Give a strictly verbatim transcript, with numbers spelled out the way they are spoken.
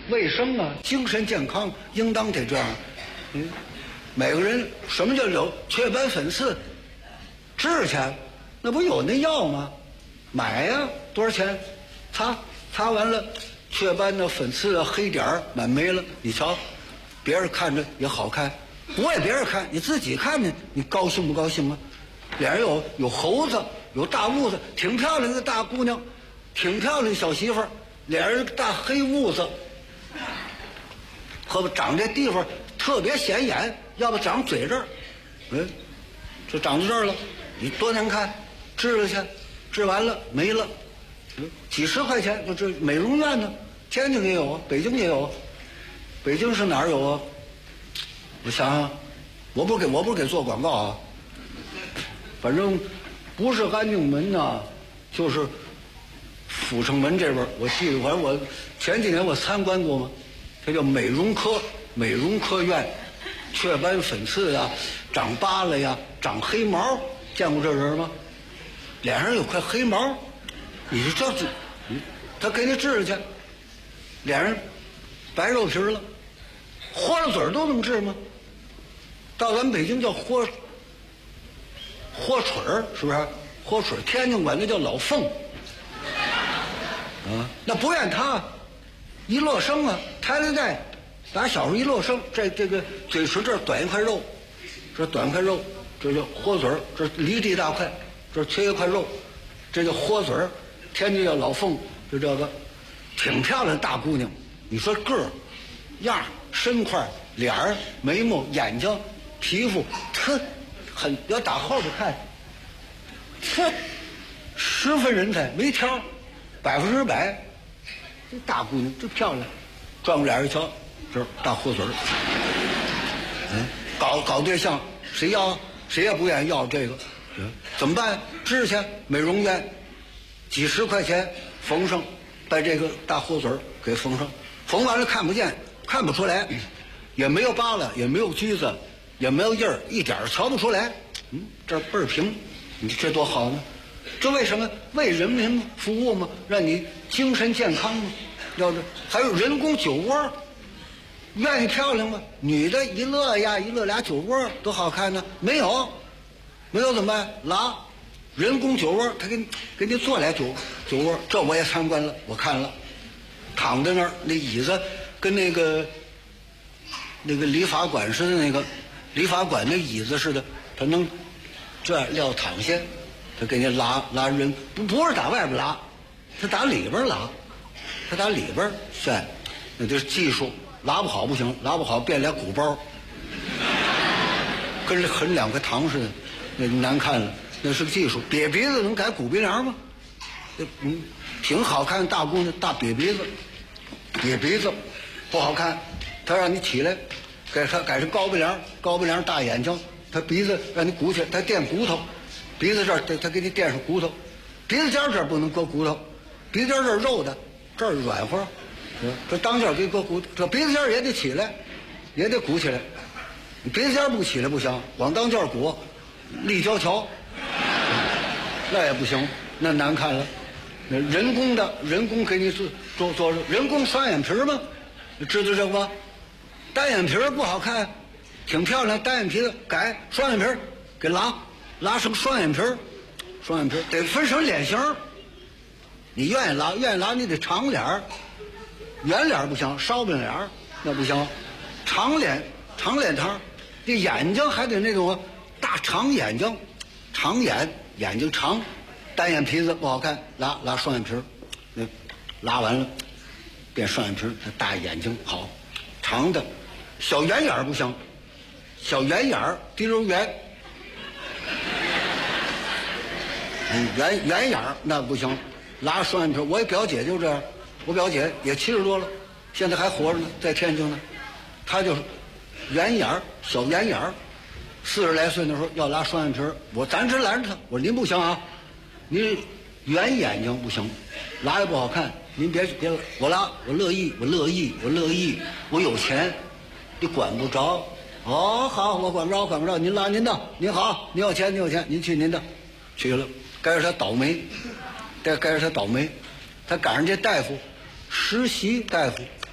卫生啊，精神健康应当得这样。嗯，每个人什么叫有雀斑粉刺？治去，那不有那药吗？买呀、啊，多少钱？擦擦完了，雀斑的粉刺啊、黑点儿满没了。你瞧，别人看着也好看，不为别人看，你自己看呢，你高兴不高兴啊？脸上有有猴子，有大痦子，挺漂亮的大姑娘，挺漂亮的小媳妇儿，脸上大黑痦子，后边长这地方特别显眼，要不长嘴这儿，嗯，就长到这儿了，你多难看，治了去，治完了没了，嗯，几十块钱就这美容院呢，天津也有啊，北京也有啊，北京是哪儿有啊？我想想，我不给我不给做广告啊。反正不是安定门呐，就是阜成门这边。我记得，反正我前几年我参观过嘛，它叫美容科美容科院，雀斑粉刺呀、长疤了呀、长黑毛，见过这人吗？脸上有块黑毛，你说这，他给你治去，脸上白肉皮了，豁了嘴都能治吗？到咱们北京叫豁。豁嘴儿是不是？豁嘴儿，天津管那叫老凤，啊，那不怨他，一落生啊，胎里带，打小时候一落生，这这个嘴唇这儿短一块肉，这短块肉，这叫豁嘴儿，这离地大块，这缺一块肉，这叫豁嘴儿，天津叫老凤，就这个，挺漂亮大姑娘，你说个儿、样儿、身块、脸儿、眉毛、眼睛、皮肤，特。很要打后边看，这十分人才没挑，百分之百。这大姑娘这漂亮，转过脸一瞧，这大豁嘴儿，嗯，搞搞对象，谁要谁也不愿意要这个，嗯，怎么办？治去美容院，几十块钱缝上，把这个大豁嘴儿给缝上，缝完了看不见，看不出来，也没有疤了，也没有疖子。也没有印儿，一点瞧不出来。嗯，这倍儿平，你这多好呢！这为什么？为人民服务吗？让你精神健康吗？要是还有人工酒窝，愿意漂亮吗？女的一乐呀，一乐俩酒窝多好看呢。没有，没有怎么办？拉人工酒窝，他给你给你做俩酒酒窝。这我也参观了，我看了，躺在那儿，那椅子跟那个那个理发馆似的那个。理发馆那椅子似的，他能这样撂躺下，他给你拉拉人，不不是打外边拉，他打里边拉，他打里边旋，那就是技术，拉不好不行，拉不好变俩鼓包，跟着啃两个糖似的，那难看了，那是个技术。瘪鼻子能改鼓鼻梁吗？这嗯，挺好看，大姑娘大瘪鼻子，瘪鼻子不好看，他让你起来。改成改成高鼻梁，高鼻梁大眼睛，他鼻子让你鼓起来，他垫骨头，鼻子这儿他他给你垫上骨头，鼻子尖这儿不能搁骨头，鼻子尖这儿肉的，这儿软和，这当间给搁骨头，这鼻子尖也得起来，也得鼓起来，你鼻子尖不起来不行，往当间鼓，立交桥，那也不行，那难看了，那人工的，人工给你做做做人工双眼皮吗？你知道这个吗？单眼皮不好看，挺漂亮，单眼皮的改双眼皮给拉拉成双眼皮，双眼皮得分成脸型，你愿意拉愿意拉你得长脸，圆脸不行，烧饼脸那不行，长脸长脸膛，这眼睛还得那种大长眼睛，长眼眼睛长，单眼皮子不好看，拉拉双眼皮，那拉完了变双眼皮，大眼睛好，长的。小圆眼不行，小圆眼滴溜圆，嗯，圆圆眼那不行，拉双眼皮。我一表姐就这样，我表姐也七十多了，现在还活着呢，在天津呢。她就是圆眼小圆眼四十来岁的时候要拉双眼皮，我咱直拦着她，我说您不行啊，您圆眼睛不行，拉也不好看，您别别我拉，我乐意，我乐意，我乐意，我有钱。你管不着，哦，好，我管不着，管不着。您拉您的，您好，您有钱，您有钱，您去您的，去了。该是他倒霉，该该是他倒霉，他赶上这大夫，实习大夫